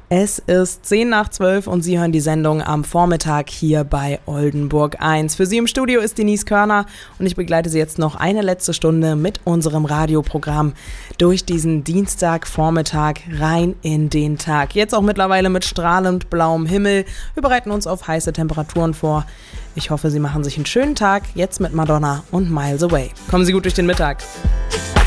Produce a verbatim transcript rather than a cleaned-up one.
Es ist zehn nach zwölf und Sie hören die Sendung am Vormittag hier bei Oldenburg eins. Für Sie im Studio ist Denise Körner und ich begleite Sie jetzt noch eine letzte Stunde mit unserem Radioprogramm durch diesen Dienstagvormittag rein in den Tag. Jetzt auch mittlerweile mit strahlend blauem Himmel. Wir bereiten uns auf heiße Temperaturen vor. Ich hoffe, Sie machen sich einen schönen Tag jetzt mit Madonna und Miles Away. Kommen Sie gut durch den Mittag.